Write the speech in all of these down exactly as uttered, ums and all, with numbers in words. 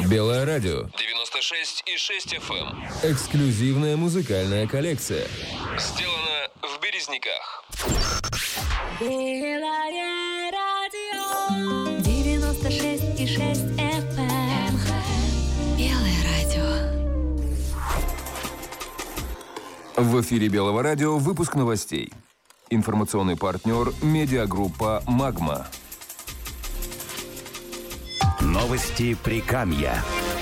Белое радио. девяносто шесть и шесть эф эм. Эксклюзивная музыкальная коллекция. Сделано в Березниках. Белое радио. девяносто шесть и шесть эф эм. Белое радио. В эфире Белого радио выпуск новостей. Информационный партнер – медиагруппа «Магма». Новости Прикамья.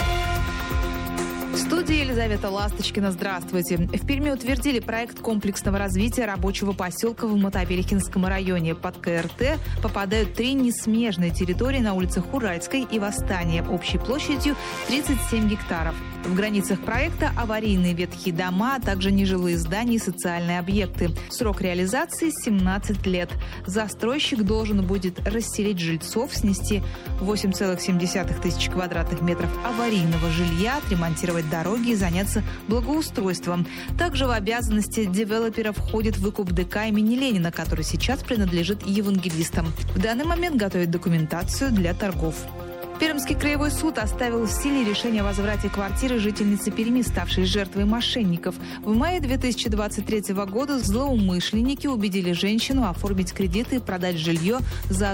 В студии Елизавета Ласточкина. Здравствуйте. В Перми утвердили проект комплексного развития рабочего поселка в Мотовилихинском районе. Под ка эр тэ попадают три несмежные территории на улицах Уральской и Восстания общей площадью тридцать семь гектаров. В границах проекта аварийные ветхие дома, а также нежилые здания и социальные объекты. Срок реализации – семнадцать лет. Застройщик должен будет расселить жильцов, снести восемь целых семь десятых тысяч квадратных метров аварийного жилья, отремонтировать дороги и заняться благоустройством. Также в обязанности девелопера входит выкуп дэ ка имени Ленина, который сейчас принадлежит евангелистам. В данный момент готовят документацию для торгов. Пермский краевой суд оставил в силе решение о возврате квартиры жительницы Перми, ставшей жертвой мошенников. В мае две тысячи двадцать третьего года злоумышленники убедили женщину оформить кредиты и продать жилье за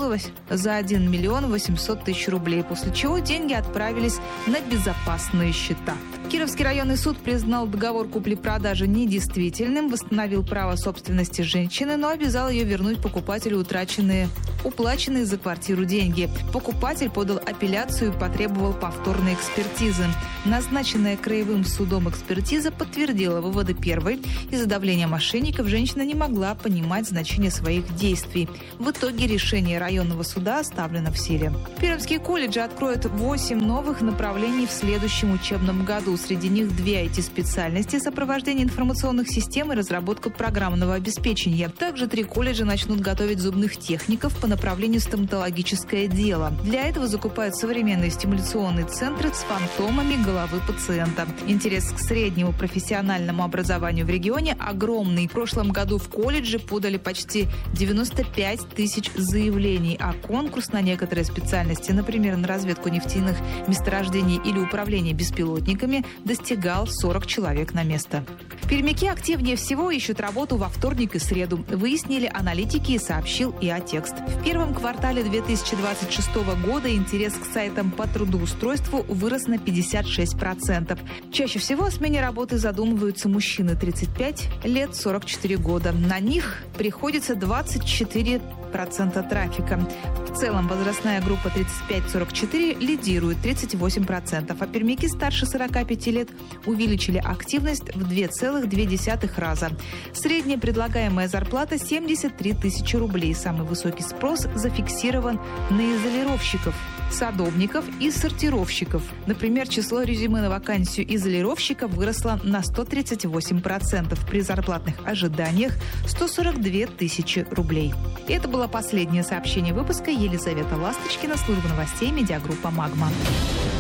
один миллион восемьсот тысяч рублей, после чего деньги отправились на безопасные счета. Кировский районный суд признал договор купли-продажи недействительным, восстановил право собственности женщины, но обязал ее вернуть покупателю утраченные, уплаченные за квартиру деньги. Покупатель подал апелляцию и потребовал повторной экспертизы. Назначенная краевым судом экспертиза подтвердила выводы первой. Из-за давления мошенников женщина не могла понимать значение своих действий. В итоге решение районного суда оставлено в силе. Пермские колледжи откроют восемь новых направлений в следующем учебном году. Среди них две ай ти-специальности: сопровождение информационных систем и разработка программного обеспечения. Также три колледжа начнут готовить зубных техников по направлению стоматологическое дело. Для этого закупают современные стимуляционные центры с фантомами головы пациента. Интерес к среднему профессиональному образованию в регионе огромный. В прошлом году в колледже подали почти девяносто пять тысяч заявлений, а конкурс на некоторые специальности, например, на разведку нефтяных месторождений или управление беспилотниками, достигал сорок человек на место. Пермяки активнее всего ищут работу во вторник и среду, выяснили аналитики и сообщил и а текст. В первом квартале две тысячи двадцать шестого года интерес к сайтам по трудоустройству вырос на пятьдесят шесть процентов. Чаще всего о смене работы задумываются мужчины тридцать пять лет, сорок четыре года. На них приходится двадцать четыре процента трафика. В целом возрастная группа тридцать пять сорок четыре лидирует тридцать восемь процентов, а пермяки старше сорока пяти лет увеличили активность в два целых две десятых раза. Средняя предлагаемая зарплата семьдесят три тысячи рублей. Самый высокий спрос зафиксирован на изолировщиков, садовников и сортировщиков. Например, число резюме на вакансию изолировщика выросло на сто тридцать восемь процентов. При зарплатных ожиданиях сто сорок две тысячи рублей. И это было последнее сообщение выпуска. Елизавета Ласточкина, служба новостей, медиагруппа «Магма».